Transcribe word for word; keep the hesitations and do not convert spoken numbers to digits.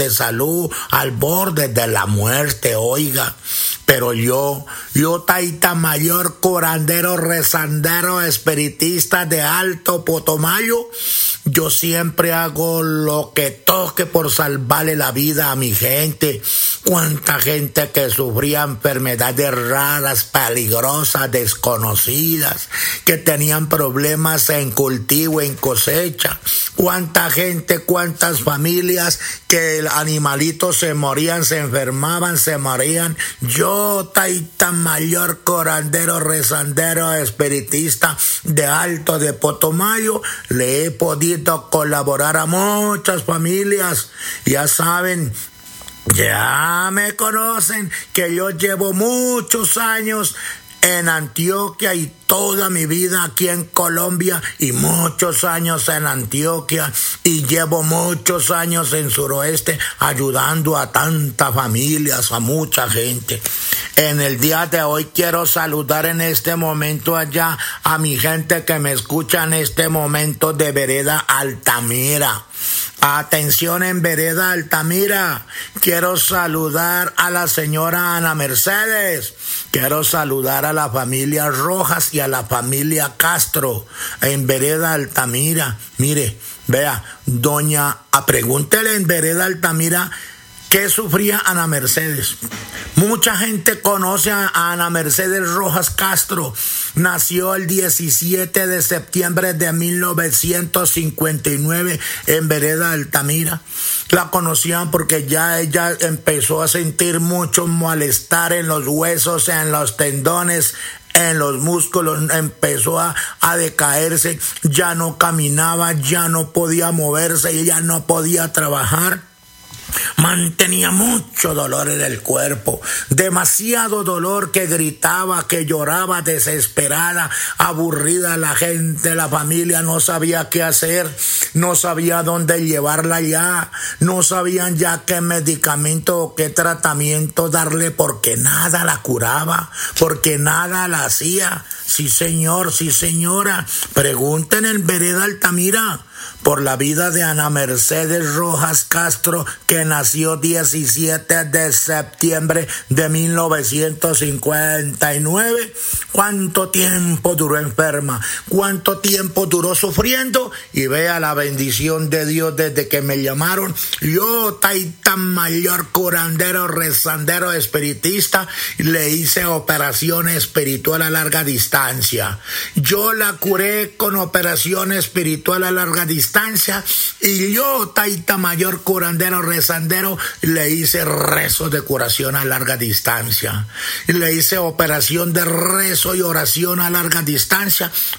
de salud al borde de la muerte, oiga. Pero yo, yo taita mayor, curandero, rezandero, espiritista de Alto Putumayo, yo siempre hago lo que toque por salvarle la vida a mi gente. Cuánta gente que sufría enfermedades raras, peligrosas, desconocidas, que tenían problemas en cultivo, en cosecha. Cuánta gente, cuántas familias que el animalito se morían, se enfermaban, se morían. Yo, taita mayor, curandero, rezandero, espiritista de Alto de Putumayo, le he podido colaborar a muchas familias. Ya saben, ya me conocen que yo llevo muchos años en Antioquia y toda mi vida aquí en Colombia y muchos años en Antioquia y llevo muchos años en Suroeste ayudando a tantas familias, a mucha gente. En el día de hoy quiero saludar en este momento allá a mi gente que me escucha en este momento de Vereda Altamira. Atención en Vereda Altamira, quiero saludar a la señora Ana Mercedes, quiero saludar a la familia Rojas y a la familia Castro en Vereda Altamira. Mire, vea, doña, a pregúntele en Vereda Altamira ¿qué sufría Ana Mercedes? Mucha gente conoce a Ana Mercedes Rojas Castro. Nació el diecisiete de septiembre de mil novecientos cincuenta y nueve en Vereda Altamira. La conocían porque ya ella empezó a sentir mucho malestar en los huesos, en los tendones, en los músculos, empezó a, a decaerse, ya no caminaba, ya no podía moverse, ella no podía trabajar. Mantenía mucho dolor en el cuerpo, demasiado dolor, que gritaba, que lloraba desesperada, aburrida. La gente, la familia no sabía qué hacer, no sabía dónde llevarla ya, no sabían ya qué medicamento o qué tratamiento darle porque nada la curaba, porque nada la hacía. Sí señor, sí señora, pregunten en Vereda Altamira por la vida de Ana Mercedes Rojas Castro, que nació diecisiete de septiembre de mil novecientos cincuenta y nueve. ¿Cuánto tiempo duró enferma? ¿Cuánto tiempo duró sufriendo? Y vea la bendición de Dios desde que me llamaron. Yo, taita mayor, curandero, rezandero, espiritista, le hice operación espiritual a larga distancia. Yo la curé con operación espiritual a larga distancia y yo, taita mayor, curandero, rezandero, le hice rezo de curación a larga distancia. Le hice operación de rezo y oración a larga distancia.